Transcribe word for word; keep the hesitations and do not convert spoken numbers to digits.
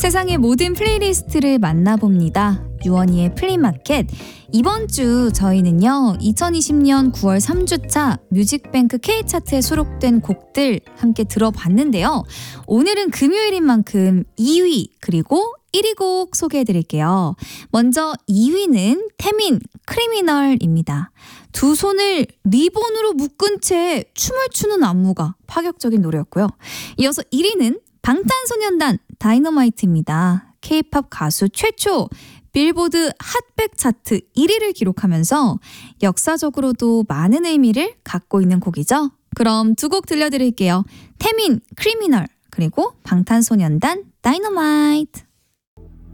세상의 모든 플레이리스트를 만나봅니다. 유원이의 플리마켓. 이번 주 저희는요, 이천이십 년 구월 삼 주차 뮤직뱅크 K차트에 수록된 곡들 함께 들어봤는데요. 오늘은 금요일인 만큼 이 위 그리고 일 위 곡 소개해드릴게요. 먼저 이 위는 태민 크리미널입니다. 두 손을 리본으로 묶은 채 춤을 추는 안무가 파격적인 노래였고요. 이어서 일 위는 방탄소년단 다이너마이트입니다. K-팝 가수 최초 빌보드 핫백 차트 일 위를 기록하면서 역사적으로도 많은 의미를 갖고 있는 곡이죠. 그럼 두 곡 들려드릴게요. 태민 크리미널 그리고 방탄소년단 다이너마이트.